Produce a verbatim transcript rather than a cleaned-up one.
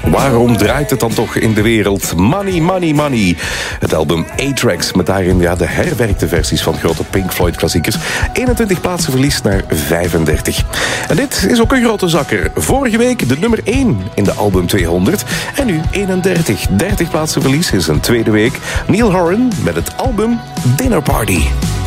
Waarom draait het dan toch in de wereld? Money, money, money. Het album A-Tracks met daarin ja, de herwerkte versies van grote Pink Floyd klassiekers. eenentwintig plaatsen verliest naar vijfendertig. En dit is ook een grote zakker. Vorige week de nummer één in de album tweehonderd. En nu eenendertig. dertig plaatsen verlies in zijn tweede week. Neil Horan met het album Dinner Party.